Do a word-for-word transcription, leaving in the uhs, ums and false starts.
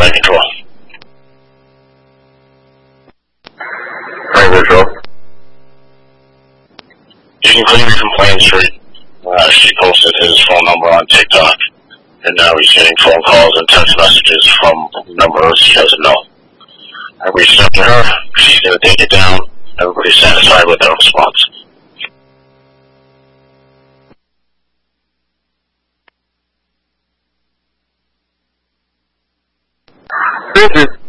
Flight Control. Flight Control. You can claim your complaints for, uh, she posted his phone number on TikTok, and now he's getting phone calls and text messages from numbers he doesn't know. I reached out to her, she's going to take it down. Everybody's satisfied with their response. Thank you.